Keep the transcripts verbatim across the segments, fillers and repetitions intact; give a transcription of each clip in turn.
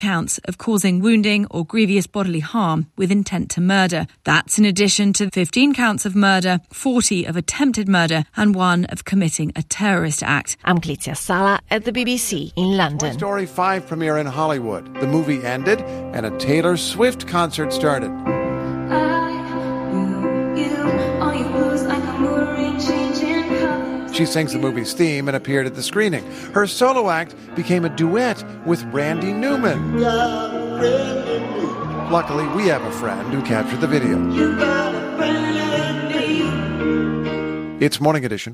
counts of causing wounding or grievous bodily harm with intent to murder. That's in addition to fifteen counts of murder, forty of attempted murder, and one of committing a terrorist act. I'm Clitia Sala at the B B C in London. Toy Story five premiere in Hollywood. The movie ended and a Taylor Swift concert started. She sings the movie's theme and appeared at the screening. Her solo act became a duet with Randy Newman. Luckily, we have a friend who captured the video. It's Morning Edition.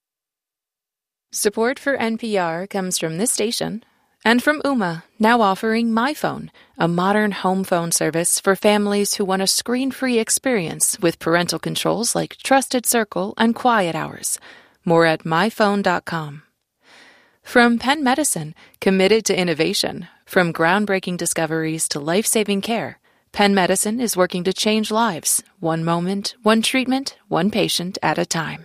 Support for N P R comes from this station and from Ooma, now offering MyPhone, a modern home phone service for families who want a screen-free experience with parental controls like Trusted Circle and Quiet Hours. More at my phone dot com. From Penn Medicine, committed to innovation. From groundbreaking discoveries to life-saving care, Penn Medicine is working to change lives, one moment, one treatment, one patient at a time.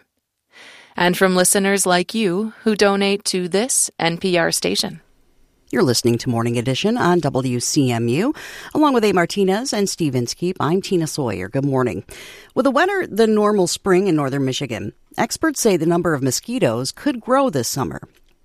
And from listeners like you who donate to this N P R station. You're listening to Morning Edition on W C M U. Along with A. Martinez and Steve Inskeep, I'm Tina Sawyer. Good morning. With a wetter than normal spring in northern Michigan, experts say the number of mosquitoes could grow this summer.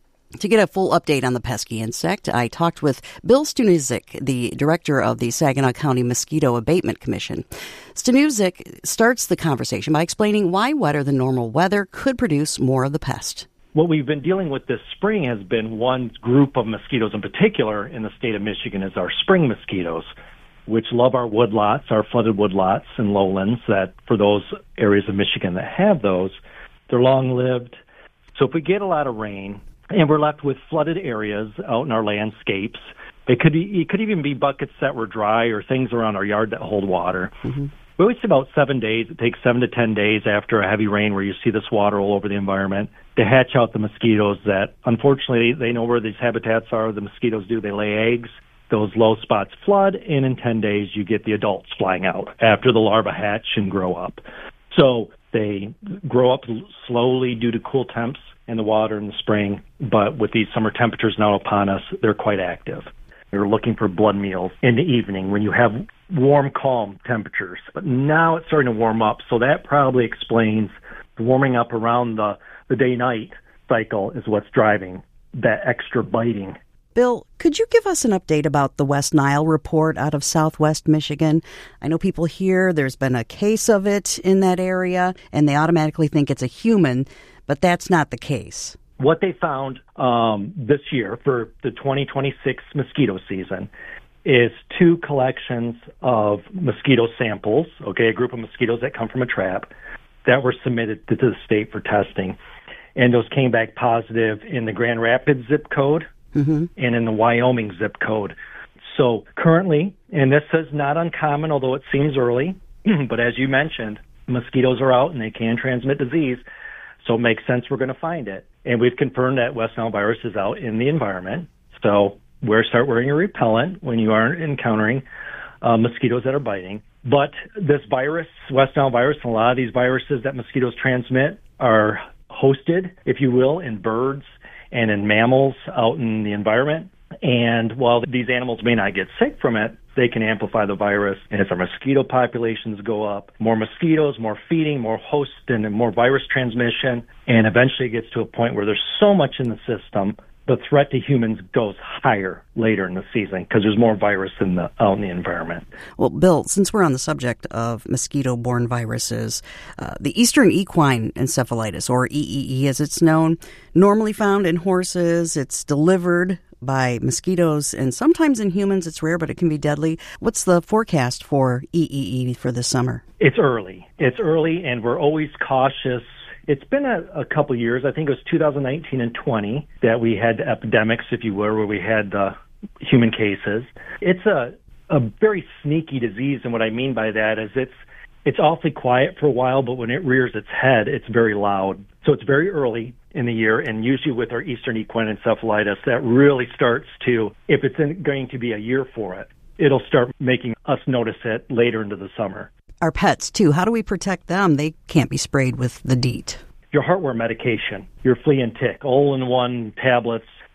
To get a full update on the pesky insect, I talked with Bill Stanuzik, the director of the Saginaw County Mosquito Abatement Commission. Stanuzik starts the conversation by explaining why wetter than normal weather could produce more of the pest. What we've been dealing with this spring has been one group of mosquitoes in particular in the state of Michigan is our spring mosquitoes, which love our woodlots, our flooded woodlots and lowlands, that for those areas of Michigan that have those, they're long-lived. So if we get a lot of rain and we're left with flooded areas out in our landscapes, it could be, it could even be buckets that were dry or things around our yard that hold water. Mm-hmm. We always say about seven days. It takes seven to ten days after a heavy rain where you see this water all over the environment to hatch out the mosquitoes that, unfortunately, they know where these habitats are. The mosquitoes do. They lay eggs. Those low spots flood, and in ten days you get the adults flying out after the larvae hatch and grow up. So they grow up slowly due to cool temps and the water in the spring, but with these summer temperatures now upon us, they're quite active. They're looking for blood meals in the evening when you have warm, calm temperatures. But now it's starting to warm up, so that probably explains the warming up around the, the day-night cycle is what's driving that extra biting. Bill, could you give us an update about the West Nile report out of southwest Michigan? I know people here, there's been a case of it in that area, and they automatically think it's a human, but that's not the case. What they found um, this year for the twenty twenty-six mosquito season is two collections of mosquito samples, okay, a group of mosquitoes that come from a trap that were submitted to the state for testing. And those came back positive in the Grand Rapids zip code mm-hmm. and in the Wyoming zip code. So currently, and this is not uncommon, although it seems early, but as you mentioned, mosquitoes are out and they can transmit disease. So it makes sense we're going to find it. And we've confirmed that West Nile virus is out in the environment. So we're start wearing a repellent when you are encountering uh, mosquitoes that are biting. But this virus, West Nile virus, and a lot of these viruses that mosquitoes transmit are hosted, if you will, in birds and in mammals out in the environment. And while these animals may not get sick from it, they can amplify the virus. And as our mosquito populations go up, more mosquitoes, more feeding, more host, and more virus transmission. And eventually it gets to a point where there's so much in the system, the threat to humans goes higher later in the season because there's more virus in the, out in the environment. Well, Bill, since we're on the subject of mosquito-borne viruses, uh, the Eastern Equine Encephalitis, or E E E as it's known, normally found in horses. It's delivered by mosquitoes, and sometimes in humans it's rare, but it can be deadly. What's the forecast for E E E for this summer? It's early. It's early, and we're always cautious. It's been a, a couple years. I think it was two thousand nineteen and twenty that we had epidemics, if you will, where we had uh, human cases. It's a, a very sneaky disease, and what I mean by that is it's it's awfully quiet for a while, but when it rears its head, it's very loud. So it's very early in the year, and usually with our Eastern Equine Encephalitis, that really starts to, if it's in, going to be a year for it, it'll start making us notice it later into the summer. Our pets, too, how do we protect them? They can't be sprayed with the DEET. Your heartworm medication, your flea and tick, all-in-one tablets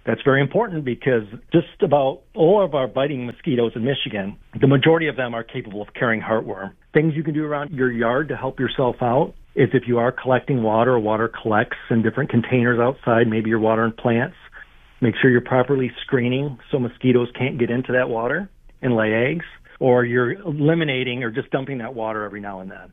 That's very important because just about all of our biting mosquitoes in Michigan, the majority of them are capable of carrying heartworm. Things you can do around your yard to help yourself out is if you are collecting water, or water collects in different containers outside, maybe you're watering plants, make sure you're properly screening so mosquitoes can't get into that water and lay eggs, or you're eliminating or just dumping that water every now and then.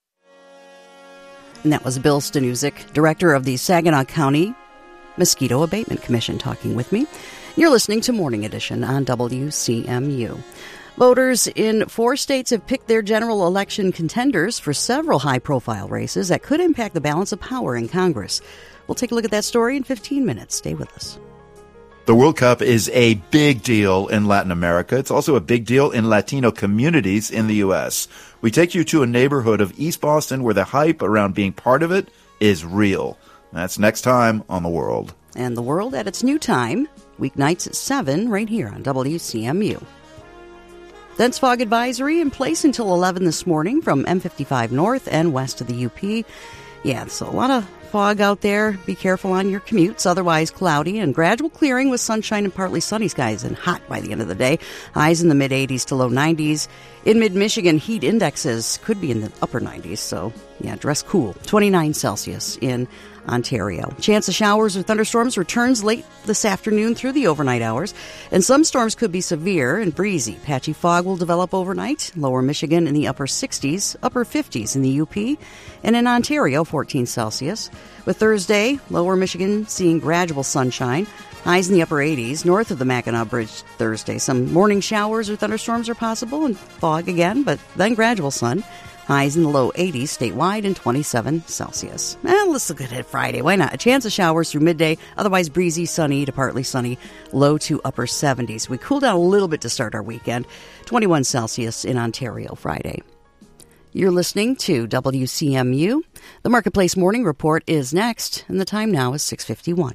And that was Bill Stanuzik, director of the Saginaw County Mosquito Abatement Commission, talking with me. You're listening to Morning Edition on W C M U. Voters in four states have picked their general election contenders for several high-profile races that could impact the balance of power in Congress. We'll take a look at that story in fifteen minutes. Stay with us. The World Cup is a big deal in Latin America. It's also a big deal in Latino communities in the U S. We take you to a neighborhood of East Boston where the hype around being part of it is real. That's next time on The World. And The World at its new time, weeknights at seven, right here on W C M U. Dense fog advisory in place until eleven this morning from M fifty-five north and west of the U P. Yeah, so a lot of fog out there. Be careful on your commutes. Otherwise cloudy and gradual clearing with sunshine and partly sunny skies and hot by the end of the day. Highs in the mid-eighties to low nineties. In mid-Michigan, heat indexes could be in the upper nineties. So, yeah, dress cool. twenty-nine Celsius in Ontario. Chance of showers or thunderstorms returns late this afternoon through the overnight hours, and some storms could be severe and breezy. Patchy fog will develop overnight. Lower Michigan in the upper sixties, upper fifties in the U P, and in Ontario, fourteen Celsius. With Thursday, lower Michigan seeing gradual sunshine. Highs in the upper eighties, north of the Mackinac Bridge Thursday. Some morning showers or thunderstorms are possible and fog again, but then gradual sun. Highs in the low eighties statewide and twenty-seven Celsius. Well, let's look at it Friday. Why not? A chance of showers through midday, otherwise breezy, sunny to partly sunny, low to upper seventies. We cool down a little bit to start our weekend. twenty-one Celsius in Ontario Friday. You're listening to W C M U. The Marketplace Morning Report is next, and the time now is six fifty-one.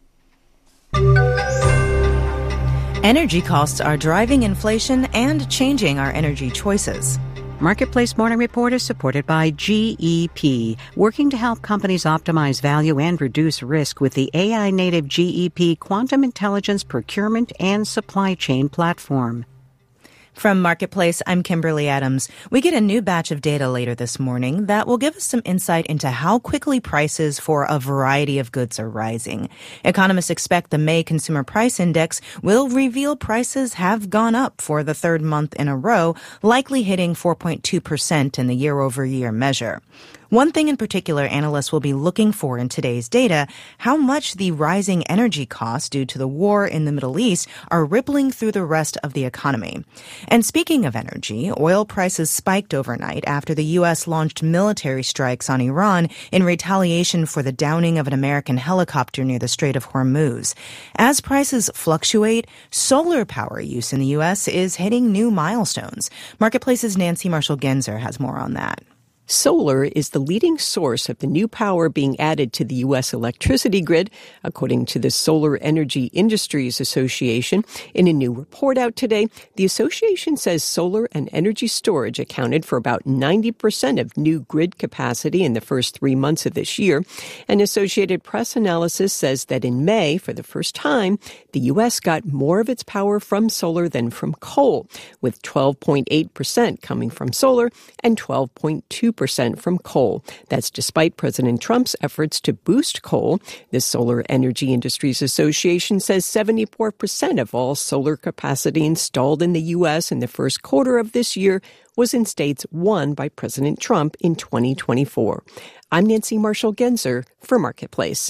Energy costs are driving inflation and changing our energy choices. Marketplace Morning Report is supported by G E P, working to help companies optimize value and reduce risk with the A I-native G E P Quantum Intelligence Procurement and Supply Chain Platform. From Marketplace, I'm Kimberly Adams. We get a new batch of data later this morning that will give us some insight into how quickly prices for a variety of goods are rising. Economists expect the May Consumer Price Index will reveal prices have gone up for the third month in a row, likely hitting four point two percent in the year-over-year measure. One thing in particular analysts will be looking for in today's data, how much the rising energy costs due to the war in the Middle East are rippling through the rest of the economy. And speaking of energy, oil prices spiked overnight after the U S launched military strikes on Iran in retaliation for the downing of an American helicopter near the Strait of Hormuz. As prices fluctuate, solar power use in the U S is hitting new milestones. Marketplace's Nancy Marshall-Genzer has more on that. Solar is the leading source of the new power being added to the U S electricity grid, according to the Solar Energy Industries Association. In a new report out today, the association says solar and energy storage accounted for about ninety percent of new grid capacity in the first three months of this year. And Associated Press analysis says that in May, for the first time, the U S got more of its power from solar than from coal, with twelve point eight percent coming from solar and twelve point two percent from coal. That's despite President Trump's efforts to boost coal. The Solar Energy Industries Association says seventy-four percent of all solar capacity installed in the U S in the first quarter of this year was in states won by President Trump in twenty twenty-four. I'm Nancy Marshall-Genzer for Marketplace.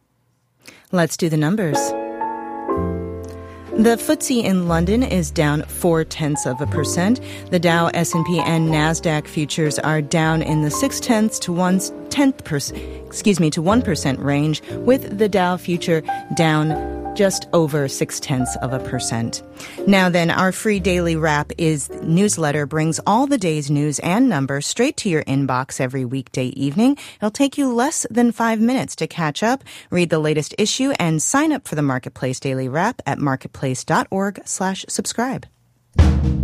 Let's do the numbers. The F T S E in London is down four-tenths of a percent. The Dow, S and P, and NASDAQ futures are down in the six-tenths to one-tenth percent, excuse me, to one percent range, with the Dow future down just over six-tenths of a percent. Now then, our free daily wrap is newsletter brings all the day's news and numbers straight to your inbox every weekday evening. It'll take you less than five minutes to catch up, read the latest issue, and sign up for the Marketplace Daily Wrap at marketplace.org slash subscribe.